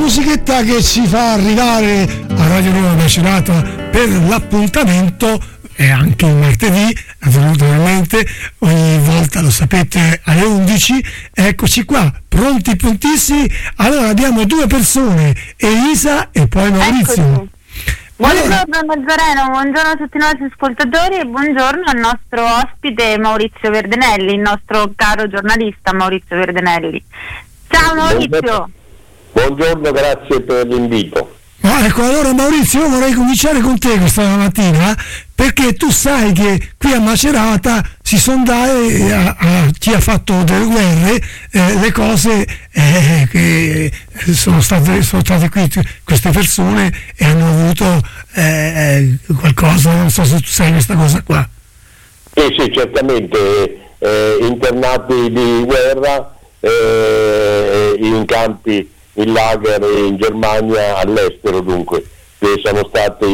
musichetta che ci fa arrivare a Radio Nuova Macerata per l'appuntamento, e anche il martedì, naturalmente, ogni volta lo sapete alle 11. Eccoci qua, pronti, prontissimi. Allora abbiamo due persone, Elisa e poi Maurizio. Eccoci. Buongiorno Nazareno, buongiorno a tutti i nostri ascoltatori e buongiorno al nostro ospite Maurizio Verdenelli, il nostro caro giornalista Maurizio Verdenelli. Ciao Maurizio. Buongiorno, grazie per l'invito. Ecco, allora Maurizio, io vorrei cominciare con te questa mattina, perché tu sai che qui a Macerata si sono date a chi ha fatto delle guerre le cose che sono state qui queste persone e hanno avuto qualcosa, non so se tu sai questa cosa qua. Sì, certamente, internati di guerra in campi, in lager in Germania, all'estero dunque, che sono stati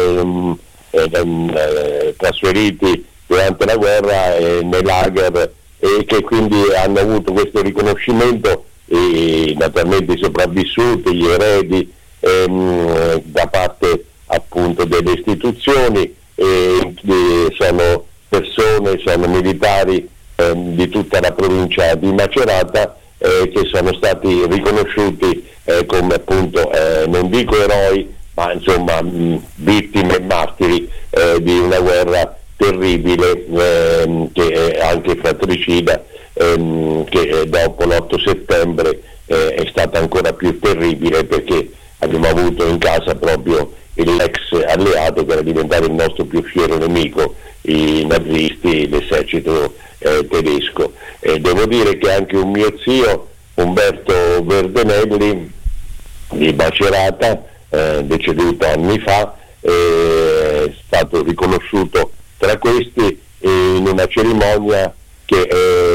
trasferiti durante la guerra nei lager e che quindi hanno avuto questo riconoscimento, e naturalmente i sopravvissuti, gli eredi, da parte appunto delle istituzioni, sono persone, sono militari di tutta la provincia di Macerata, che sono stati riconosciuti come appunto, non dico eroi, ma insomma vittime e martiri di una guerra terribile, che è anche fratricida, che dopo l'8 settembre è stata ancora più terribile, perché abbiamo avuto in casa proprio l'ex alleato che era diventato il nostro più fiero nemico, i nazisti, l'esercito tedesco. Devo dire che anche un mio zio, Umberto Verdenelli di Macerata, deceduto anni fa, è stato riconosciuto tra questi in una cerimonia che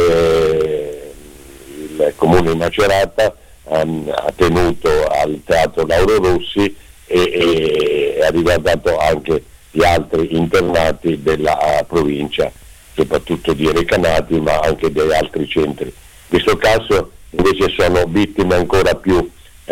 il comune di Macerata ha tenuto al Teatro Lauro Rossi, e ha riguardato anche gli altri internati della provincia, soprattutto di Recanati, ma anche degli altri centri. In questo caso invece sono vittime ancora più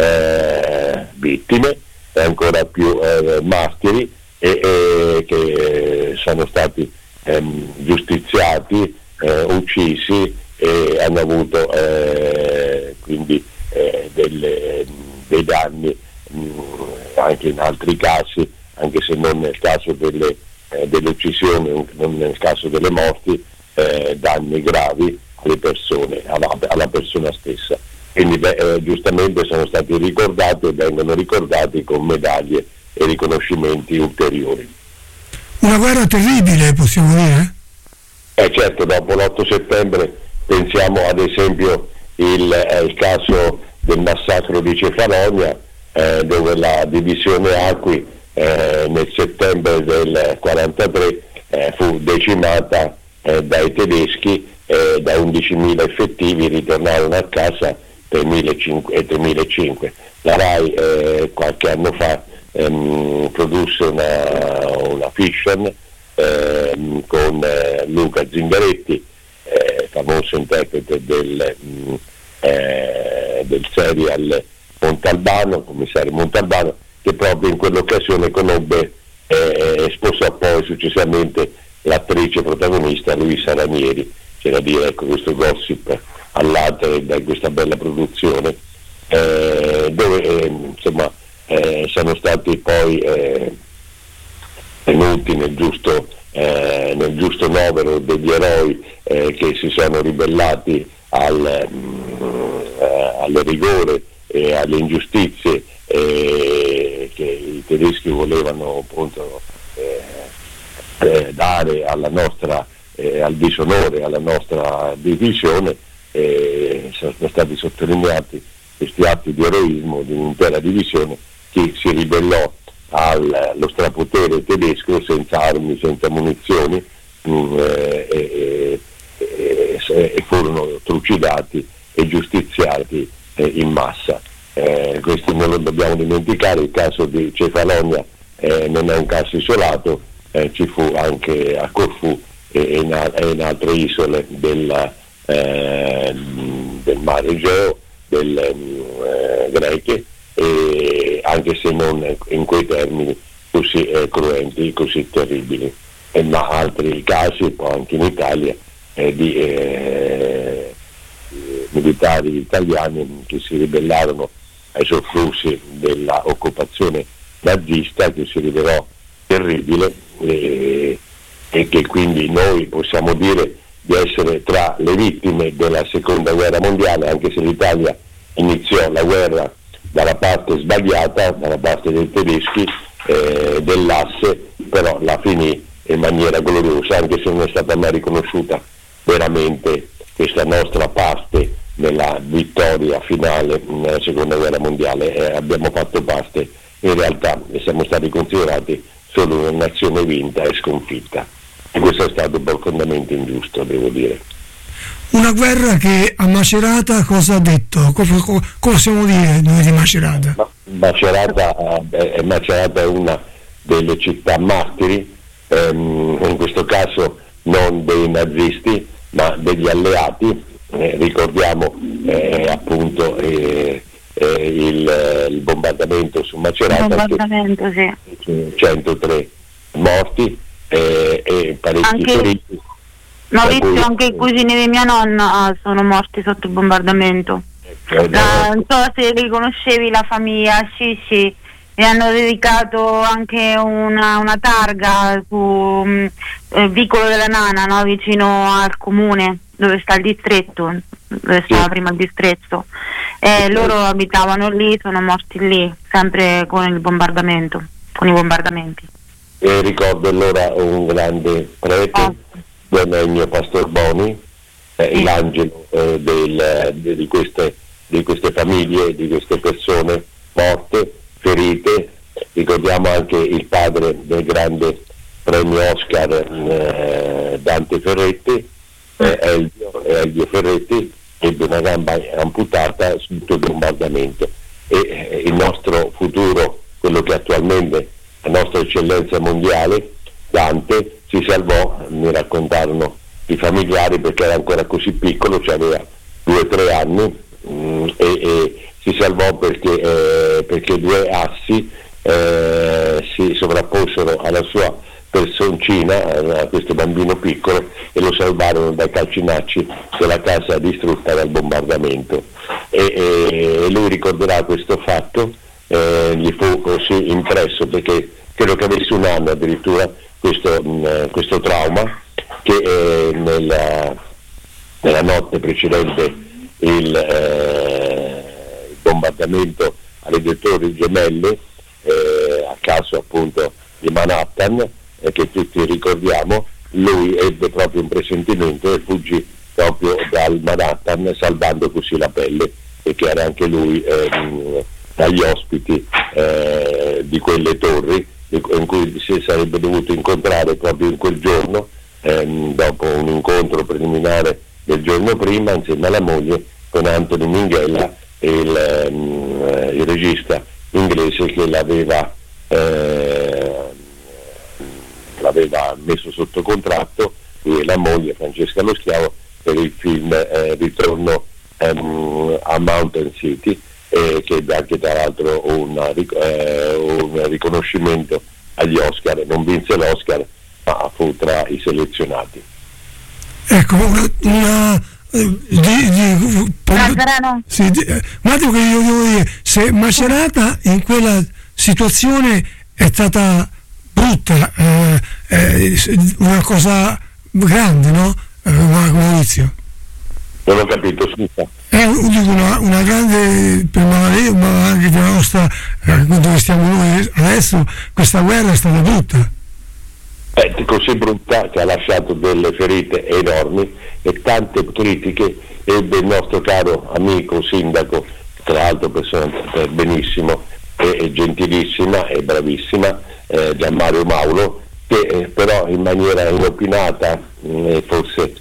ancora più martiri, e che sono stati giustiziati, uccisi, e hanno avuto quindi dei danni anche in altri casi, anche se non nel caso delle uccisioni, non nel caso delle morti, danni gravi alle persone, alla persona stessa. Quindi giustamente sono stati ricordati e vengono ricordati con medaglie e riconoscimenti ulteriori. Una guerra terribile, possiamo dire? Certo, dopo l'8 settembre pensiamo ad esempio il caso del massacro di Cefalonia, dove la divisione Acqui nel settembre del 43 fu decimata dai tedeschi, da 11.000 effettivi ritornarono a casa 3.500. La RAI qualche anno fa produsse una fiction con Luca Zingaretti, famoso interprete del serial Montalbano, commissario Montalbano, che proprio in quell'occasione conobbe e sposò poi successivamente l'attrice protagonista Luisa Ranieri. C'è da dire, ecco, questo gossip all'atere da questa bella produzione, dove insomma sono stati poi tenuti nel giusto novero degli eroi che si sono ribellati al rigore e alle ingiustizie che i tedeschi volevano appunto dare alla nostra al disonore, alla nostra divisione. Sono stati sottolineati questi atti di eroismo di un'intera divisione che si ribellò allo strapotere tedesco senza armi, senza munizioni, e furono trucidati e giustiziati in massa. Questo non lo dobbiamo dimenticare. Il caso di Cefalonia non è un caso isolato, ci fu anche a Corfù e in altre isole del mare Egeo, greche, anche se non in quei termini così cruenti, così terribili. Ma altri casi, poi anche in Italia, di militari italiani che si ribellarono ai soprusi della occupazione nazista, che si rivelò terribile, e che quindi noi possiamo dire di essere tra le vittime della seconda guerra mondiale, anche se l'Italia iniziò la guerra dalla parte sbagliata, dalla parte dei tedeschi, dell'asse, però la finì in maniera gloriosa, anche se non è stata mai riconosciuta veramente questa nostra parte nella vittoria finale nella seconda guerra mondiale. Abbiamo fatto parte in realtà e siamo stati considerati solo una nazione vinta e sconfitta, e questo è stato profondamente ingiusto, devo dire. Una guerra che a Macerata cosa ha detto? Come possiamo dire noi di Macerata? Macerata è una delle città martiri, in questo caso non dei nazisti ma degli alleati. Ricordiamo appunto il bombardamento su Macerata, 103 morti e parecchi feriti. Maurizio, anche i cugini di mia nonna sono morti sotto il bombardamento. Non so se riconoscevi la famiglia Scisci, mi hanno dedicato anche una targa su Vicolo della Nana, no? Vicino al comune dove sta il distretto, dove stava prima il distretto. Loro abitavano lì, sono morti lì, sempre con il bombardamento, con i bombardamenti. Ricordo allora un grande prete, il mio Pastor Boni, l'angelo di queste famiglie, di queste persone morte, ferite. Ricordiamo anche il padre del grande premio Oscar, Dante Ferretti, Elvio Ferretti, ebbe una gamba amputata sotto il bombardamento, e il nostro futuro, quello che attualmente è la nostra eccellenza mondiale, Dante, si salvò, mi raccontarono i familiari, perché era ancora così piccolo, cioè aveva 2-3 anni, e si salvò perché due assi si sovrapposero alla sua personcina, a questo bambino piccolo, e lo salvarono dai calcinacci della casa distrutta dal bombardamento, e lui ricorderà questo fatto. Gli fu così impresso, perché credo che avesse un anno addirittura questo trauma, che nella notte precedente il bombardamento alle Torri Gemelle, a caso appunto di Manhattan, che tutti ricordiamo, lui ebbe proprio un presentimento e fuggì proprio dal Manhattan, salvando così la pelle, perché era anche lui dagli ospiti di quelle torri in cui si sarebbe dovuto incontrare proprio in quel giorno, dopo un incontro preliminare del giorno prima insieme alla moglie, con Anthony Minghella, il regista inglese che l'aveva messo sotto contratto, e la moglie Francesca Lo Schiavo, per il film Ritorno a Mountain City, che ebbe anche tra l'altro un riconoscimento agli Oscar. Non vinse l'Oscar, ma fu tra i selezionati. Ecco, un attimo che io devo dire, se Macerata in quella situazione è stata brutta, una cosa grande, no? Maurizio? Non ho capito, scusa. È una grande, ma anche per la nostra, dove stiamo noi adesso, questa guerra è stata brutta. Così brutta che ha lasciato delle ferite enormi e tante critiche. Ebbe il nostro caro amico sindaco, tra l'altro persona per benissimo e gentilissima e bravissima, Gianmario Maulo, che però in maniera inopinata, forse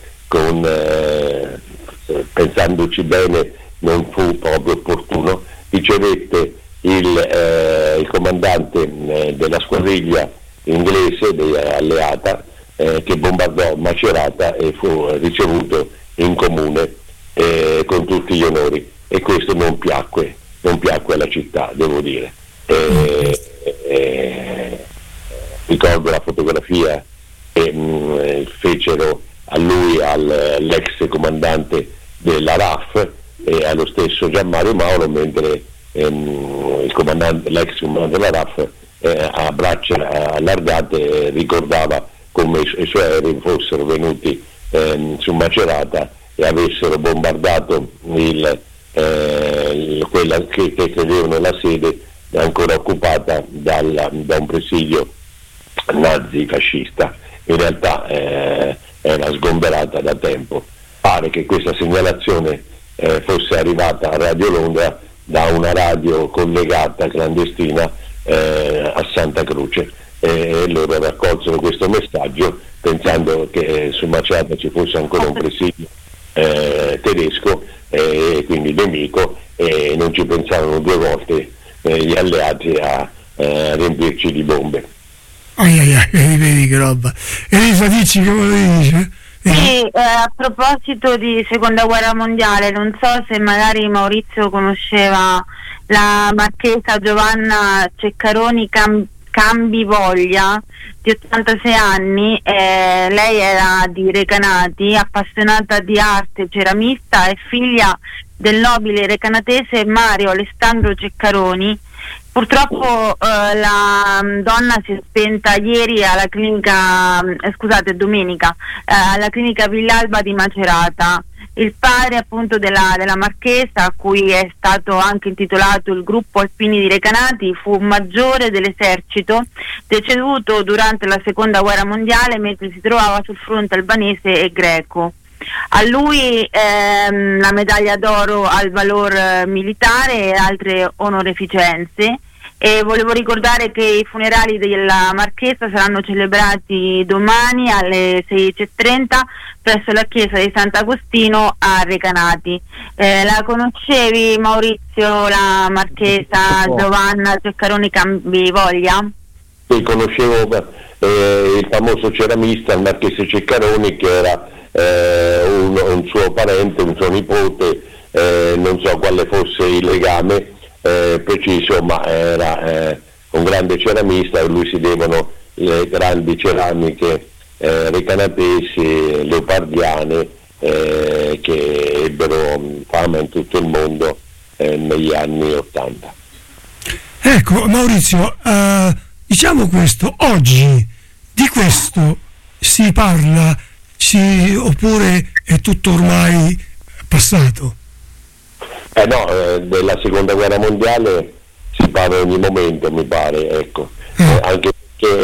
pensandoci bene non fu proprio opportuno, ricevette il comandante della squadriglia inglese alleata, che bombardò Macerata, e fu ricevuto in comune con tutti gli onori, e questo non piacque alla città, devo dire. Ricordo la fotografia che fecero a lui, all'ex comandante della RAF e allo stesso Gianmario Mauro, mentre l'ex comandante della RAF a braccia allargate ricordava come i suoi aerei fossero venuti su Macerata e avessero bombardato quella che credevano la sede ancora occupata da un presidio nazi fascista. In realtà era sgomberata da tempo. Pare che questa segnalazione fosse arrivata a Radio Londra da una radio collegata clandestina a Santa Croce, e loro raccolsero questo messaggio pensando che su Macerata ci fosse ancora un presidio tedesco e quindi nemico, e non ci pensavano due volte gli alleati a riempirci di bombe. Vedi che roba. Elisa, dici che volevi dire? Sì, a proposito di seconda guerra mondiale, non so se magari Maurizio conosceva la marchesa Giovanna Ceccaroni Cambivoglia, di 86 anni. Lei era di Recanati, appassionata di arte, ceramista e figlia del nobile recanatese Mario Alessandro Ceccaroni. Purtroppo la donna si è spenta ieri alla clinica, domenica, alla clinica Villalba di Macerata. Il padre appunto della marchesa, a cui è stato anche intitolato il gruppo Alpini di Recanati, fu maggiore dell'esercito, deceduto durante la seconda guerra mondiale mentre si trovava sul fronte albanese e greco. A lui la medaglia d'oro al valor militare e altre onoreficenze. E volevo ricordare che i funerali della marchesa saranno celebrati domani alle 16:30 presso la chiesa di Sant'Agostino a Recanati. La conoscevi, Maurizio, la marchesa Giovanna Ceccaroni Cambivoglia? Sì, conoscevo il famoso ceramista, il marchese Ceccaroni, che era un suo parente, un suo nipote, non so quale fosse il legame preciso, ma era un grande ceramista, e a lui si devono le grandi ceramiche recanatesi, leopardiane, che ebbero fama in tutto il mondo negli anni '80. Ecco, Maurizio, diciamo questo, oggi di questo si parla, oppure è tutto ormai passato? Della seconda guerra mondiale si parla ogni momento, mi pare, ecco. Anche perché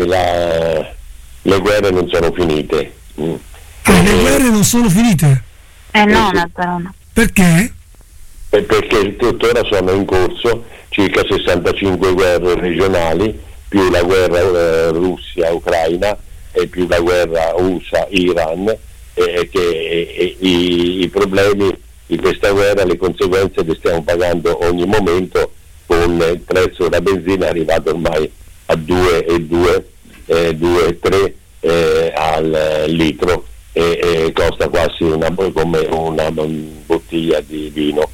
le guerre non sono finite. Le guerre non sono finite? No, no. Perché? Perché tuttora sono in corso circa 65 guerre regionali, più la guerra Russia-Ucraina e più la guerra USA-Iran, i problemi di questa guerra, le conseguenze le stiamo pagando ogni momento, con il prezzo della benzina arrivato ormai a 2,3 al litro, e costa quasi come una bottiglia di vino,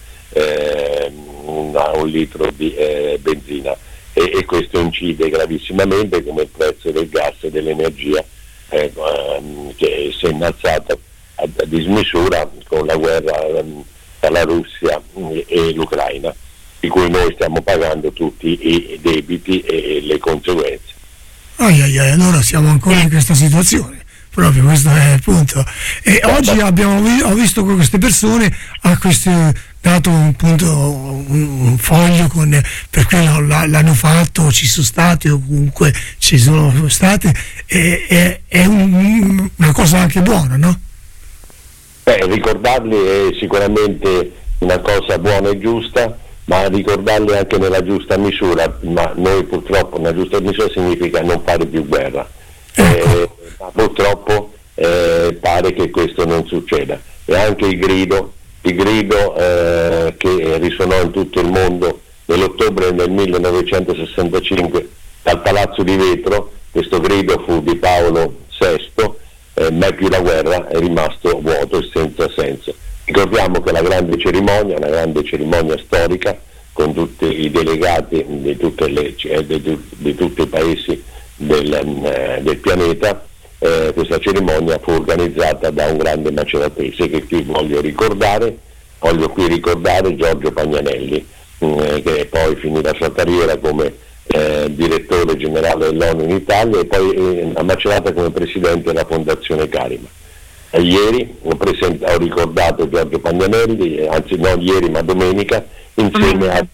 un litro di benzina, e questo incide gravissimamente, come il prezzo del gas e dell'energia che si è innalzato a dismisura con la guerra tra la Russia e l'Ucraina, di cui noi stiamo pagando tutti i debiti e le conseguenze. Allora siamo ancora in questa situazione, proprio questo è il punto. E oggi ho visto che queste persone dato un foglio per cui l'hanno fatto, ci sono stati, o comunque ci sono state, è una cosa anche buona, no? Ricordarli è sicuramente una cosa buona e giusta, ma ricordarli anche nella giusta misura. Ma noi purtroppo nella giusta misura significa non fare più guerra, ma purtroppo pare che questo non succeda. E anche il grido che risonò in tutto il mondo nell'ottobre del 1965 dal Palazzo di Vetro, questo grido fu di Paolo VI, mai più la guerra, è rimasto vuoto e senza senso. Ricordiamo che una grande cerimonia storica con tutti i delegati di tutti i paesi del pianeta. Questa cerimonia fu organizzata da un grande maceratese che qui voglio qui ricordare Giorgio Pagnanelli, che poi finì la sua carriera come direttore generale dell'ONU in Italia e poi a Macerata come presidente della Fondazione Carima. Ieri ho ricordato Giorgio Pagnanelli, anzi non ieri ma domenica, insieme al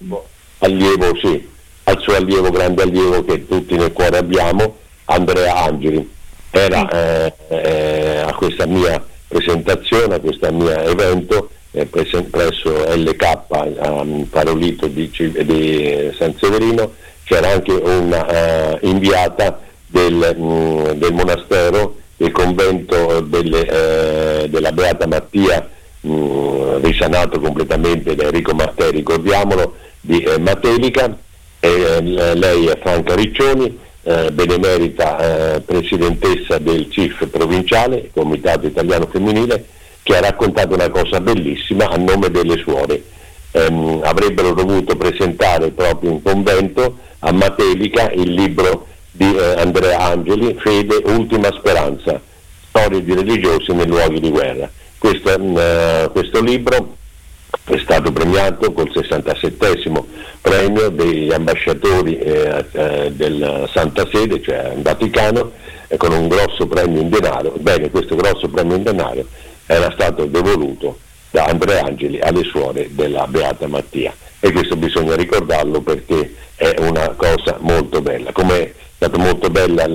suo allievo, grande allievo che tutti nel cuore abbiamo, Andrea Angeli. Era a questa mia presentazione, a questo mio evento presso LK Parolito di San Severino. C'era anche una inviata del monastero, del convento della Beata Mattia, risanato completamente da Enrico Mattei, ricordiamolo, di Matelica. Lei è Franca Riccioni, benemerita presidentessa del CIF provinciale, Comitato Italiano Femminile, che ha raccontato una cosa bellissima a nome delle suore. Avrebbero dovuto presentare proprio in convento a Matelica il libro di Andrea Angeli, Fede, Ultima Speranza, storie di religiosi nei luoghi di guerra. Questo libro è stato premiato col 67° premio degli ambasciatori del Santa Sede, cioè in Vaticano, con un grosso premio in denaro. Bene, questo grosso premio in denaro era stato devoluto da Andrea Angeli alle suore della Beata Mattia, e questo bisogna ricordarlo perché è una cosa molto bella. Come è stata molto bella